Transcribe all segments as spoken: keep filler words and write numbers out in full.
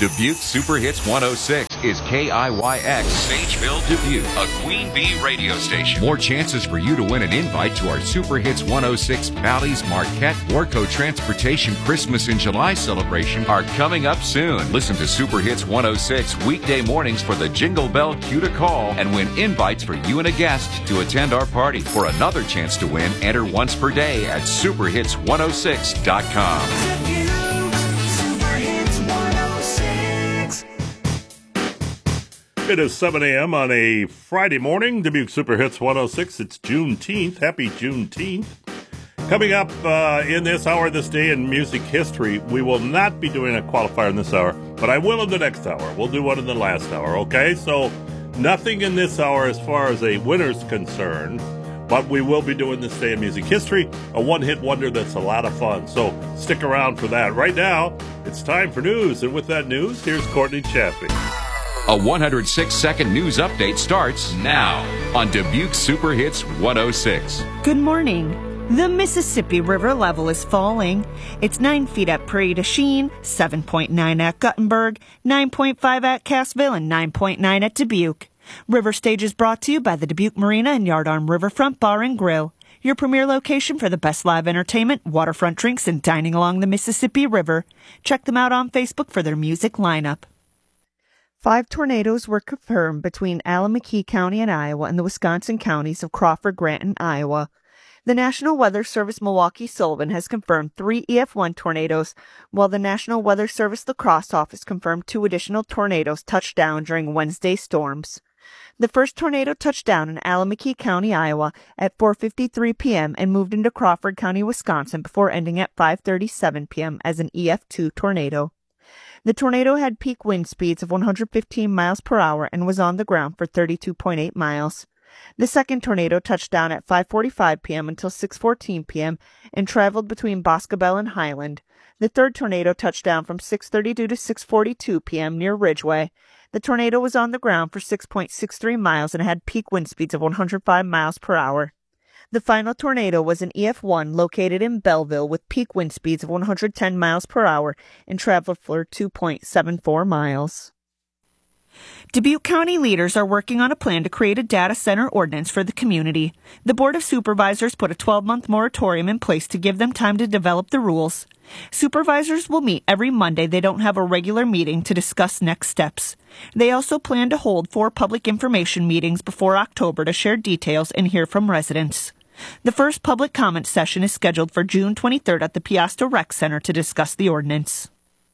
Dubuque Super Hits one oh six is K I Y X, Sageville, Dubuque, a Queen Bee radio station. More chances for you to win an invite to our Super Hits one oh six Bally's Marquette Warco Transportation Christmas in July celebration are coming up soon. Listen to Super Hits one oh six weekday mornings for the Jingle Bell cue to call and win invites for you and a guest to attend our party. For another chance to win, enter once per day at super hits one oh six dot com. It is seven a.m. on a Friday morning. Dubuque Super Hits one oh six. It's Juneteenth. Happy Juneteenth. Coming up uh, in this hour, this day in music history, we will not be doing a qualifier in this hour, but I will in the next hour. We'll do one in the last hour, okay? So nothing in this hour as far as a winner's concerned, but we will be doing this day in music history, a one-hit wonder that's a lot of fun. So stick around for that. Right now, it's time for news, and with that news, here's Courtney Chaffee. A one hundred six second news update starts now on Dubuque Super Hits one oh six. Good morning. The Mississippi River level is falling. It's nine feet at Prairie du Chien, seven point nine at Guttenberg, nine point five at Cassville, and nine point nine at Dubuque. River Stage is brought to you by the Dubuque Marina and Yardarm Riverfront Bar and Grill, your premier location for the best live entertainment, waterfront drinks, and dining along the Mississippi River. Check them out on Facebook for their music lineup. Five tornadoes were confirmed between Allen-McKee County in Iowa and the Wisconsin counties of Crawford, Grant, and Iowa. The National Weather Service Milwaukee Sullivan has confirmed three E F one tornadoes, while the National Weather Service La Crosse office confirmed two additional tornadoes touched down during Wednesday's storms. The first tornado touched down in Allen-McKee County, Iowa at four fifty-three p.m. and moved into Crawford County, Wisconsin before ending at five thirty-seven p.m. as an E F two tornado. The tornado had peak wind speeds of one hundred fifteen miles per hour and was on the ground for thirty-two point eight miles. The second tornado touched down at five forty-five p.m. until six fourteen p.m. and traveled between Boscobel and Highland. The third tornado touched down from six thirty-two to six forty-two p.m. near Ridgeway. The tornado was on the ground for six point six three miles and had peak wind speeds of one hundred five miles per hour. The final tornado was an E F one located in Belleville with peak wind speeds of one hundred ten miles per hour and traveled for two point seven four miles. Dubuque County leaders are working on a plan to create a data center ordinance for the community. The Board of Supervisors put a twelve-month moratorium in place to give them time to develop the rules. Supervisors will meet every Monday. They don't have a regular meeting to discuss next steps. They also plan to hold four public information meetings before October to share details and hear from residents. The first public comment session is scheduled for June twenty-third at the Piasta Rec Center to discuss the ordinance.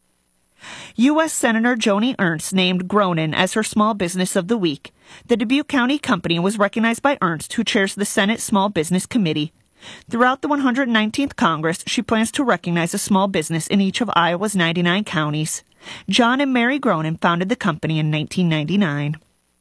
U S Senator Joni Ernst named Gronin as her Small Business of the Week. The Dubuque County company was recognized by Ernst, who chairs the Senate Small Business Committee. Throughout the one hundred nineteenth Congress, she plans to recognize a small business in each of Iowa's ninety-nine counties. John and Mary Gronin founded the company in nineteen ninety-nine.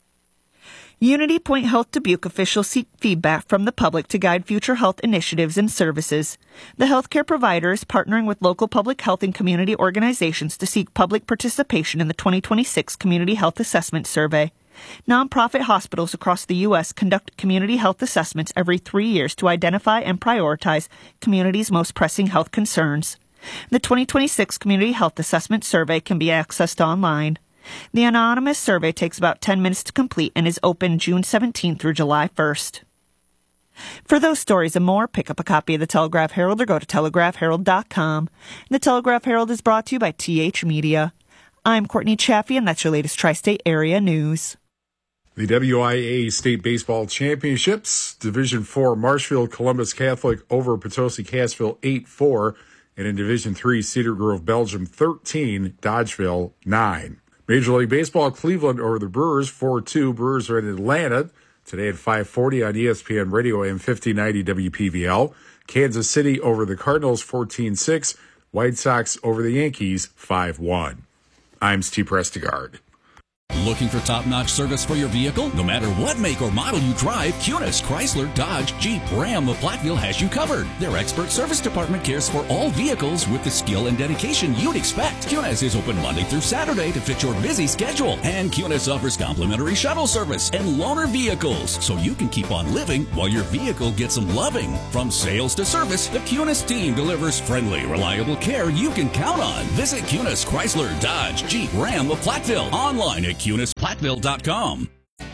Unity Point Health Dubuque officials seek feedback from the public to guide future health initiatives and services. The healthcare provider is partnering with local public health and community organizations to seek public participation in the twenty twenty-six Community Health Assessment Survey. Nonprofit hospitals across the U S conduct community health assessments every three years to identify and prioritize communities' most pressing health concerns. The twenty twenty-six Community Health Assessment Survey can be accessed online. The anonymous survey takes about ten minutes to complete and is open June seventeenth through July first. For those stories and more, pick up a copy of the Telegraph Herald or go to telegraph herald dot com. The Telegraph Herald is brought to you by T H Media. I'm Courtney Chaffee, and that's your latest Tri-State Area News. The W I A State Baseball Championships, Division four, Marshfield Columbus Catholic over Potosi Cassville eight four, and in Division three, Cedar Grove Belgium thirteen, Dodgeville nine. Major League Baseball, Cleveland over the Brewers four two. Brewers are in Atlanta today at five forty on E S P N Radio and fifteen ninety W P V L. Kansas City over the Cardinals fourteen six. White Sox over the Yankees five one. I'm Steve Prestigard. Looking for top-notch service for your vehicle? No matter what make or model you drive, Cunis, Chrysler, Dodge, Jeep, Ram of Platteville has you covered. Their expert service department cares for all vehicles with the skill and dedication you'd expect. Cunis is open Monday through Saturday to fit your busy schedule. And Cunis offers complimentary shuttle service and loaner vehicles, so you can keep on living while your vehicle gets some loving. From sales to service, the Cunis team delivers friendly, reliable care you can count on. Visit Cunis, Chrysler, Dodge, Jeep, Ram of Platteville online at Cunis Platteville dot com.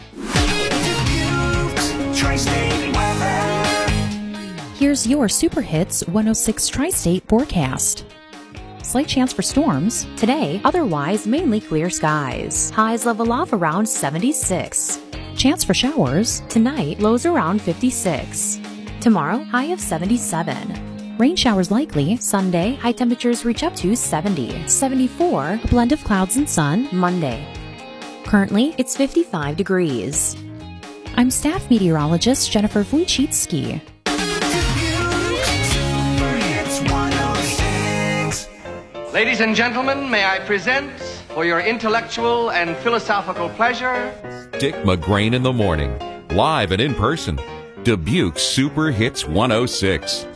Here's your Super Hits one oh six Tri-State forecast. Slight chance for storms. Today, otherwise mainly clear skies. Highs level off around seventy-six. Chance for showers. Tonight, lows around fifty-six. Tomorrow, high of seventy-seven. Rain showers likely. Sunday, high temperatures reach up to seventy. seventy-four, a blend of clouds and sun. Monday. Currently, it's fifty-five degrees. I'm staff meteorologist Jennifer Wojcicki. Ladies and gentlemen, may I present, for your intellectual and philosophical pleasure, Dick McGrain in the morning, live and in person. Dubuque Super Hits one oh six.